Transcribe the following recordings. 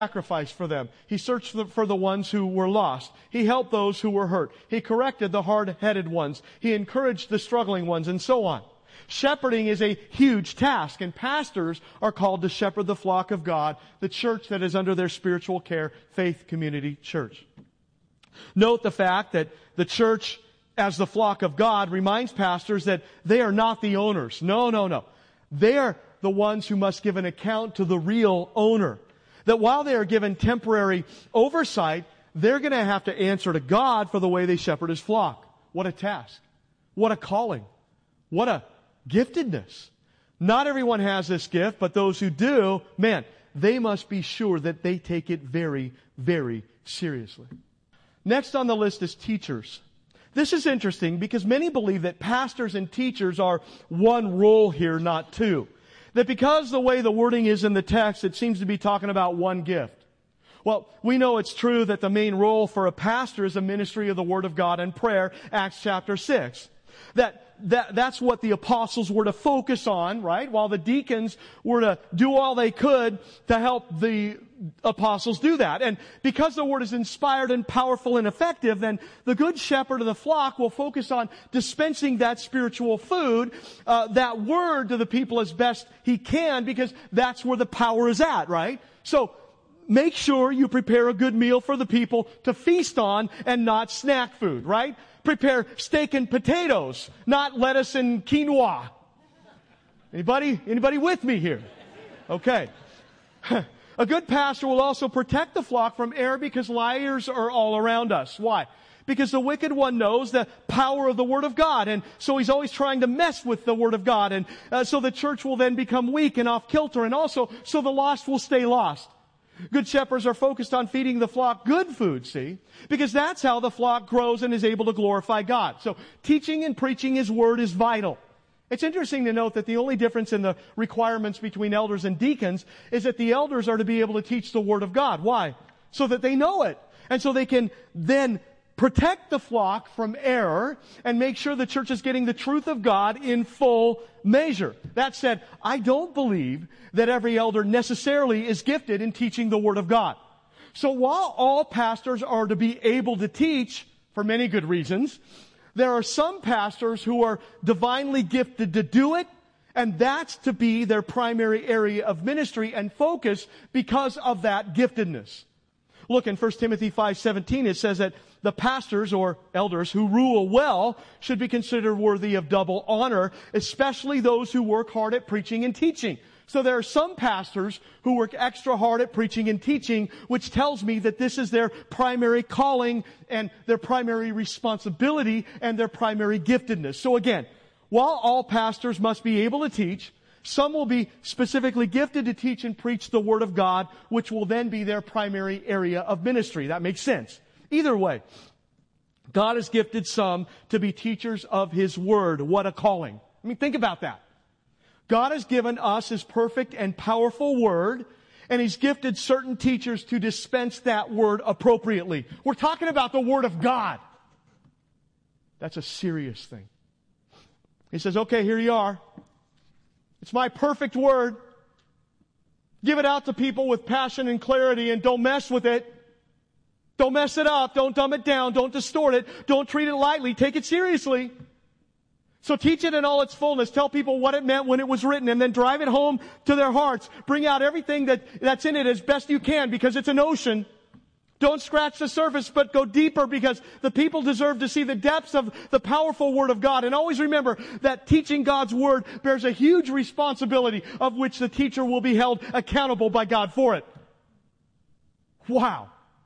sacrifice for them. He searched for the ones who were lost. He helped those who were hurt. He corrected the hard-headed ones. He encouraged the struggling ones, and so on. Shepherding is a huge task, and pastors are called to shepherd the flock of God, the church that is under their spiritual care, Faith Community Church. Note the fact that the church, as the flock of God, reminds pastors that they are not the owners. No. They are the ones who must give an account to the real owner. That while they are given temporary oversight, they're going to have to answer to God for the way they shepherd His flock. What a task. What a calling. What a giftedness. Not everyone has this gift, but those who do, man, they must be sure that they take it very, very seriously. Next on the list is teachers. This is interesting because many believe that pastors and teachers are one role here, not two. That because the way the wording is in the text, it seems to be talking about one gift. Well, we know it's true that the main role for a pastor is a ministry of the Word of God and prayer, Acts chapter 6. That's what the apostles were to focus on, right? While the deacons were to do all they could to help the apostles do that. And because the Word is inspired and powerful and effective, then the good shepherd of the flock will focus on dispensing that spiritual food, that Word to the people as best he can, because that's where the power is at, right? So, make sure you prepare a good meal for the people to feast on and not snack food, right? Prepare steak and potatoes, not lettuce and quinoa. Anybody with me here? Okay. A good pastor will also protect the flock from error because liars are all around us. Why? Because the wicked one knows the power of the Word of God, and so he's always trying to mess with the Word of God, and so the church will then become weak and off kilter, and also so the lost will stay lost. Good shepherds are focused on feeding the flock good food, see? Because that's how the flock grows and is able to glorify God. So teaching and preaching His Word is vital. It's interesting to note that the only difference in the requirements between elders and deacons is that the elders are to be able to teach the Word of God. Why? So that they know it. And so they can then protect the flock from error and make sure the church is getting the truth of God in full measure. That said, I don't believe that every elder necessarily is gifted in teaching the Word of God. So while all pastors are to be able to teach, for many good reasons, there are some pastors who are divinely gifted to do it, and that's to be their primary area of ministry and focus because of that giftedness. Look, in 1 Timothy 5:17, it says that the pastors or elders who rule well should be considered worthy of double honor, especially those who work hard at preaching and teaching. So there are some pastors who work extra hard at preaching and teaching, which tells me that this is their primary calling and their primary responsibility and their primary giftedness. So again, while all pastors must be able to teach, some will be specifically gifted to teach and preach the Word of God, which will then be their primary area of ministry. That makes sense. Either way, God has gifted some to be teachers of His Word. What a calling. I mean, think about that. God has given us His perfect and powerful Word, and He's gifted certain teachers to dispense that Word appropriately. We're talking about the Word of God. That's a serious thing. He says, okay, here you are. It's my perfect Word. Give it out to people with passion and clarity, and don't mess with it. Don't mess it up. Don't dumb it down. Don't distort it. Don't treat it lightly. Take it seriously. So teach it in all its fullness. Tell people what it meant when it was written, and then drive it home to their hearts. Bring out everything that's in it as best you can, because it's an ocean. Don't scratch the surface, but go deeper, because the people deserve to see the depths of the powerful Word of God. And always remember that teaching God's Word bears a huge responsibility, of which the teacher will be held accountable by God for it. Wow.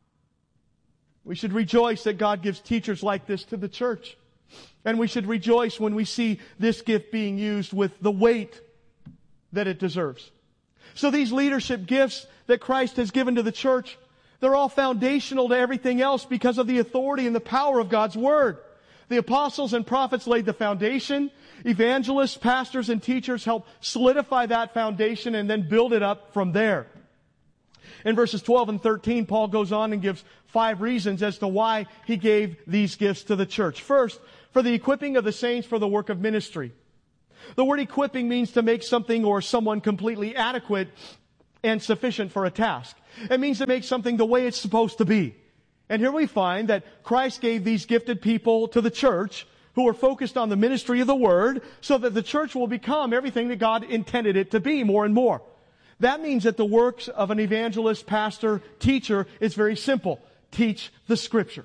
We should rejoice that God gives teachers like this to the church. And we should rejoice when we see this gift being used with the weight that it deserves. So these leadership gifts that Christ has given to the church, they're all foundational to everything else because of the authority and the power of God's Word. The apostles and prophets laid the foundation. Evangelists, pastors, and teachers help solidify that foundation and then build it up from there. In verses 12 and 13, Paul goes on and gives 5 reasons as to why he gave these gifts to the church. First, for the equipping of the saints for the work of ministry. The word equipping means to make something or someone completely adequate and sufficient for a task. It means to make something the way it's supposed to be. And here we find that Christ gave these gifted people to the church who are focused on the ministry of the Word so that the church will become everything that God intended it to be more and more. That means that the works of an evangelist, pastor, teacher is very simple. Teach the Scripture.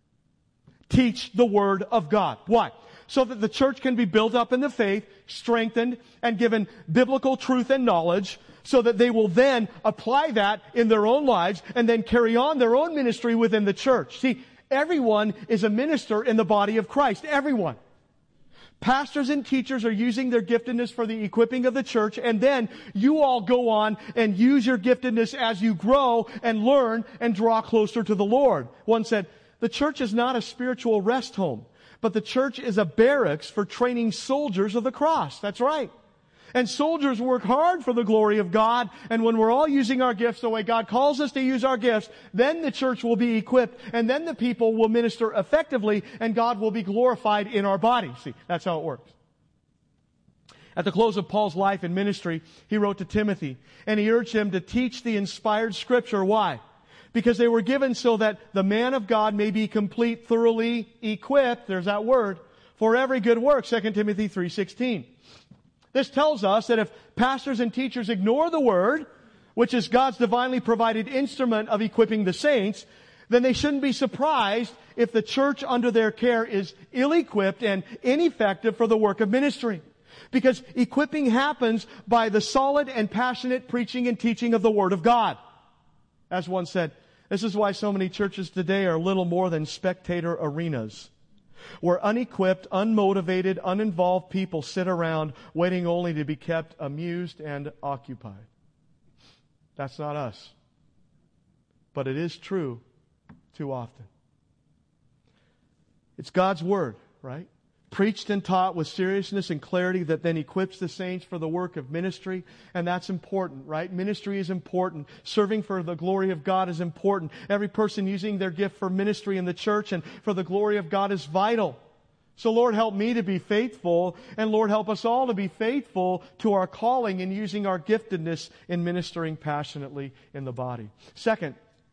Teach the Word of God. Why? So that the church can be built up in the faith, strengthened, and given biblical truth and knowledge, so that they will then apply that in their own lives and then carry on their own ministry within the church. See, everyone is a minister in the body of Christ. Everyone. Pastors and teachers are using their giftedness for the equipping of the church, and then you all go on and use your giftedness as you grow and learn and draw closer to the Lord. One said, the church is not a spiritual rest home, but the church is a barracks for training soldiers of the cross. That's right. And soldiers work hard for the glory of God. And when we're all using our gifts the way God calls us to use our gifts, then the church will be equipped, and then the people will minister effectively, and God will be glorified in our body. See, that's how it works. At the close of Paul's life and ministry, he wrote to Timothy, and he urged him to teach the inspired Scripture. Why? Because they were given so that the man of God may be complete, thoroughly equipped, there's that word, for every good work, 2 Timothy 3:16. This tells us that if pastors and teachers ignore the Word, which is God's divinely provided instrument of equipping the saints, then they shouldn't be surprised if the church under their care is ill-equipped and ineffective for the work of ministry. Because equipping happens by the solid and passionate preaching and teaching of the Word of God. As one said, this is why so many churches today are little more than spectator arenas, where unequipped, unmotivated, uninvolved people sit around waiting only to be kept amused and occupied. That's not us. But it is true too often. It's God's Word, right? Preached and taught with seriousness and clarity that then equips the saints for the work of ministry. And that's important, right? Ministry is important. Serving for the glory of God is important. Every person using their gift for ministry in the church and for the glory of God is vital. So Lord, help me to be faithful, and Lord, help us all to be faithful to our calling in using our giftedness in ministering passionately in the body. Second,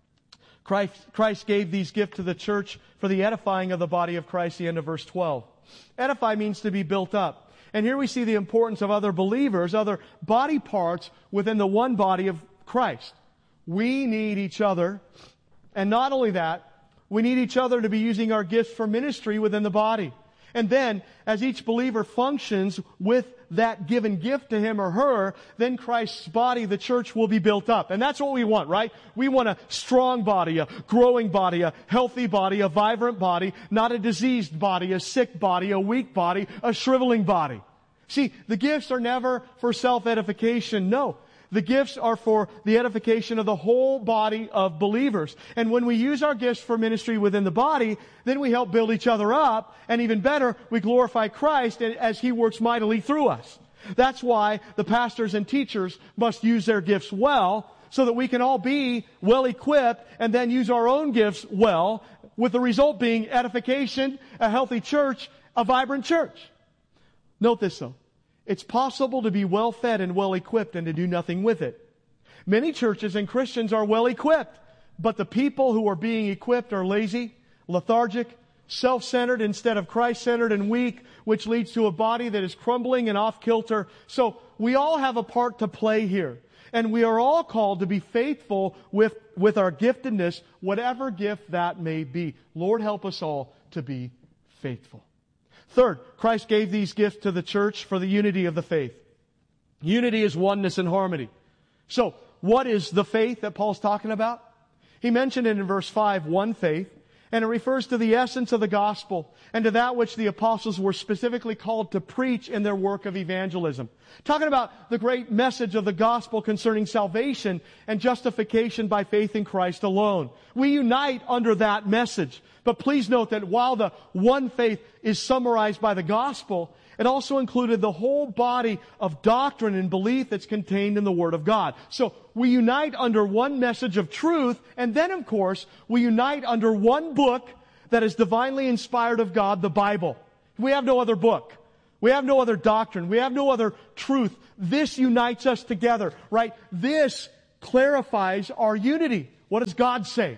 Christ gave these gifts to the church for the edifying of the body of Christ, the end of verse 12. Edify means to be built up. And here we see the importance of other believers, other body parts within the one body of Christ. We need each other. And not only that, we need each other to be using our gifts for ministry within the body. And then, as each believer functions with that given gift to him or her, then Christ's body, the church, will be built up. And that's what we want, right? We want a strong body, a growing body, a healthy body, a vibrant body, not a diseased body, a sick body, a weak body, a shriveling body. See, the gifts are never for self-edification. No. The gifts are for the edification of the whole body of believers. And when we use our gifts for ministry within the body, then we help build each other up. And even better, we glorify Christ as He works mightily through us. That's why the pastors and teachers must use their gifts well, so that we can all be well equipped and then use our own gifts well, with the result being edification, a healthy church, a vibrant church. Note this though. It's possible to be well fed and well equipped and to do nothing with it. Many churches and Christians are well equipped, but the people who are being equipped are lazy, lethargic, self-centered instead of Christ-centered, and weak, which leads to a body that is crumbling and off kilter. So we all have a part to play here. And we are all called to be faithful with our giftedness, whatever gift that may be. Lord, help us all to be faithful. Third, Christ gave these gifts to the church for the unity of the faith. Unity is oneness and harmony. So, what is the faith that Paul's talking about? He mentioned it in verse 5, one faith, and it refers to the essence of the gospel and to that which the apostles were specifically called to preach in their work of evangelism. Talking about the great message of the gospel concerning salvation and justification by faith in Christ alone. We unite under that message. But please note that while the one faith is summarized by the gospel, it also included the whole body of doctrine and belief that's contained in the Word of God. So we unite under one message of truth, and then, of course, we unite under one book that is divinely inspired of God, the Bible. We have no other book. We have no other doctrine. We have no other truth. This unites us together, right? This clarifies our unity. What does God say?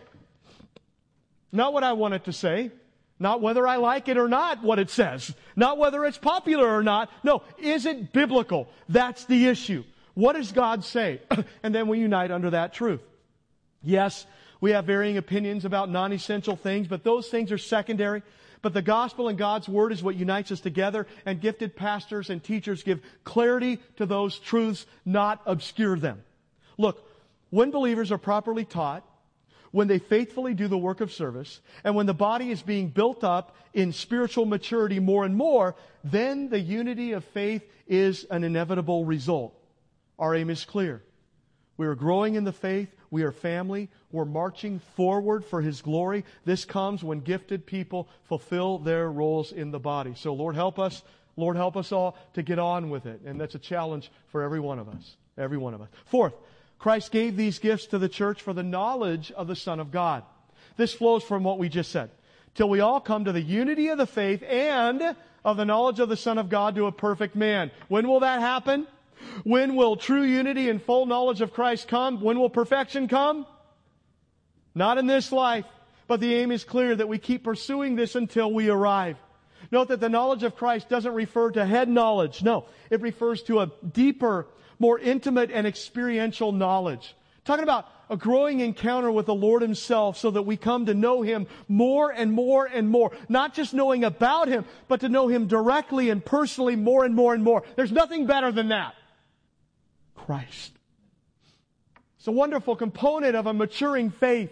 Not what I want it to say. Not whether I like it or not, what it says. Not whether it's popular or not. No, is it biblical? That's the issue. What does God say? And then we unite under that truth. Yes, we have varying opinions about non-essential things, but those things are secondary. But the gospel and God's word is what unites us together, and gifted pastors and teachers give clarity to those truths, not obscure them. Look, when believers are properly taught, when they faithfully do the work of service, and when the body is being built up in spiritual maturity more and more, then the unity of faith is an inevitable result. Our aim is clear. We are growing in the faith. We are family. We're marching forward for His glory. This comes when gifted people fulfill their roles in the body. So Lord, help us. Lord, help us all to get on with it. And that's a challenge for every one of us. Every one of us. Fourth, Christ gave these gifts to the church for the knowledge of the Son of God. This flows from what we just said. Till we all come to the unity of the faith and of the knowledge of the Son of God to a perfect man. When will that happen? When will true unity and full knowledge of Christ come? When will perfection come? Not in this life. But the aim is clear that we keep pursuing this until we arrive. Note that the knowledge of Christ doesn't refer to head knowledge. No, it refers to a deeper, more intimate and experiential knowledge. Talking about a growing encounter with the Lord Himself so that we come to know Him more and more and more. Not just knowing about Him, but to know Him directly and personally more and more and more. There's nothing better than that. Christ. It's a wonderful component of a maturing faith.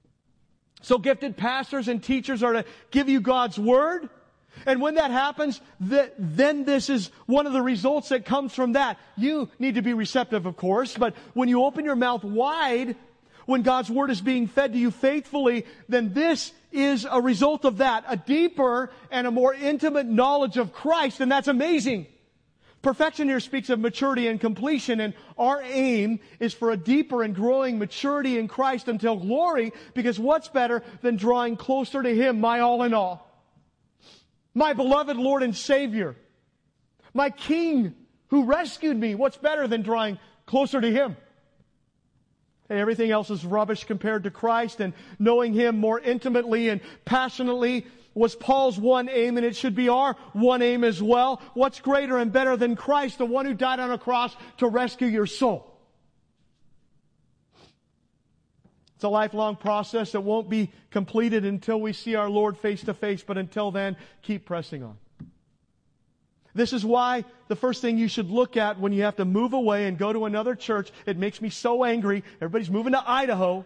So gifted pastors and teachers are to give you God's Word. And when that happens, then this is one of the results that comes from that. You need to be receptive, of course, but when you open your mouth wide, when God's Word is being fed to you faithfully, then this is a result of that, a deeper and a more intimate knowledge of Christ, and that's amazing. Perfection here speaks of maturity and completion, and our aim is for a deeper and growing maturity in Christ until glory, because what's better than drawing closer to Him, my all in all? My beloved Lord and Savior, my King who rescued me. What's better than drawing closer to Him? Hey, everything else is rubbish compared to Christ, and knowing Him more intimately and passionately was Paul's one aim, and it should be our one aim as well. What's greater and better than Christ, the one who died on a cross to rescue your soul? It's a lifelong process that won't be completed until we see our Lord face to face, but until then, keep pressing on. This is why the first thing you should look at when you have to move away and go to another church, it makes me so angry. Everybody's moving to Idaho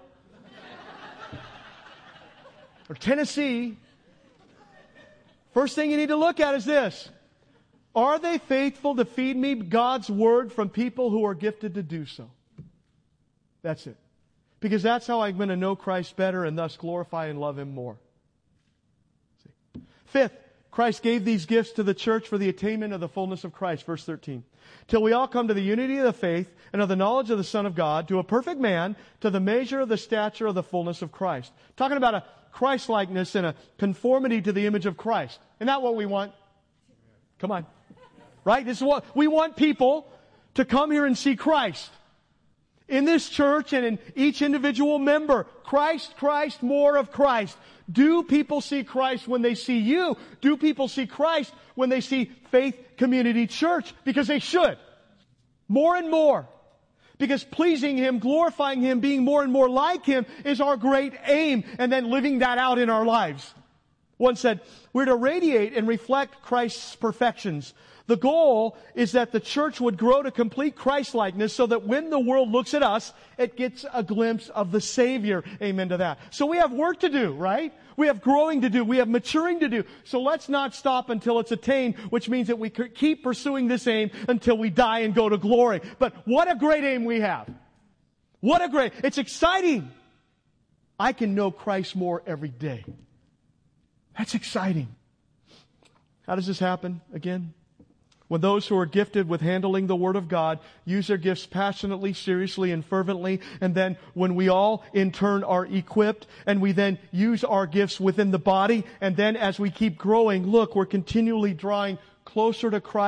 or Tennessee. First thing you need to look at is this. Are they faithful to feed me God's Word from people who are gifted to do so? That's it. Because that's how I'm going to know Christ better and thus glorify and love Him more. Fifth, Christ gave these gifts to the church for the attainment of the fullness of Christ. Verse 13. Till we all come to the unity of the faith and of the knowledge of the Son of God, to a perfect man, to the measure of the stature of the fullness of Christ. Talking about a Christ-likeness and a conformity to the image of Christ. Isn't that what we want? Come on. Right? This is what we want, people to come here and see Christ. In this church and in each individual member, Christ, Christ, more of Christ. Do people see Christ when they see you? Do people see Christ when they see Faith Community Church? Because they should. More and more. Because pleasing Him, glorifying Him, being more and more like Him is our great aim, and then living that out in our lives. One said, we're to radiate and reflect Christ's perfections. The goal is that the church would grow to complete Christ-likeness so that when the world looks at us, it gets a glimpse of the Savior. Amen to that. So we have work to do, right? We have growing to do. We have maturing to do. So let's not stop until it's attained, which means that we keep pursuing this aim until we die and go to glory. But what a great aim we have. It's exciting. I can know Christ more every day. That's exciting. How does this happen again? When those who are gifted with handling the Word of God use their gifts passionately, seriously, and fervently, and then when we all in turn are equipped, and we then use our gifts within the body, and then as we keep growing, look, we're continually drawing closer to Christ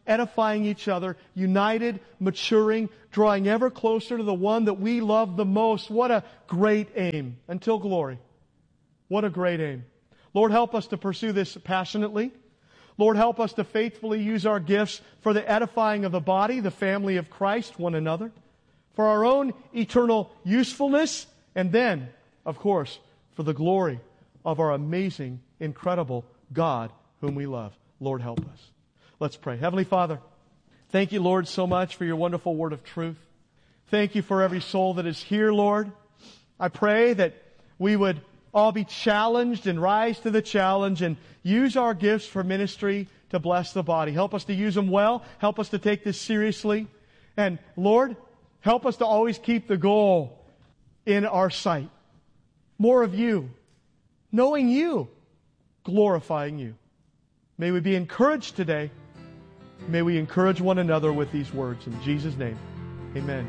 edifying each other, united, maturing, drawing ever closer to the one that we love the most. What a great aim. Until glory. What a great aim. Lord, help us to pursue this passionately. Lord, help us to faithfully use our gifts for the edifying of the body, the family of Christ, one another, for our own eternal usefulness, and then, of course, for the glory of our amazing, incredible God whom we love. Lord, help us. Let's pray. Heavenly Father, thank you, Lord, so much for your wonderful word of truth. Thank you for every soul that is here, Lord. I pray that we would all be challenged and rise to the challenge and use our gifts for ministry to bless the body. Help us to use them well. Help us to take this seriously. And Lord, help us to always keep the goal in our sight. More of you, knowing you, glorifying you. May we be encouraged today. May we encourage one another with these words. In Jesus' name, amen.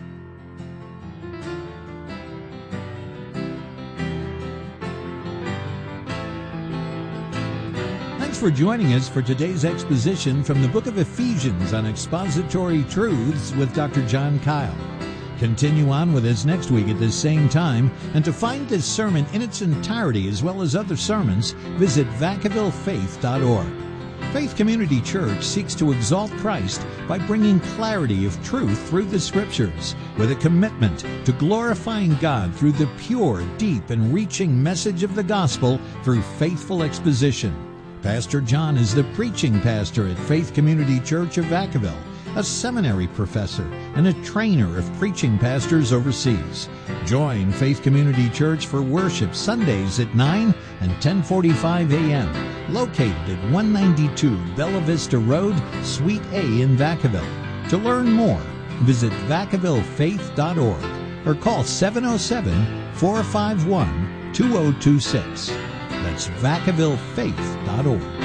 Thanks for joining us for today's exposition from the book of Ephesians on expository truths with Dr. John Kyle. Continue on with us next week at this same time, and to find this sermon in its entirety as well as other sermons, visit VacavilleFaith.org. Faith Community Church seeks to exalt Christ by bringing clarity of truth through the Scriptures, with a commitment to glorifying God through the pure, deep, and reaching message of the gospel through faithful exposition. Pastor John is the preaching pastor at Faith Community Church of Vacaville, a seminary professor, and a trainer of preaching pastors overseas. Join Faith Community Church for worship Sundays at 9 and 10:45 a.m., located at 192 Bella Vista Road, Suite A in Vacaville. To learn more, visit VacavilleFaith.org or call 707-451-2026. That's VacavilleFaith.org.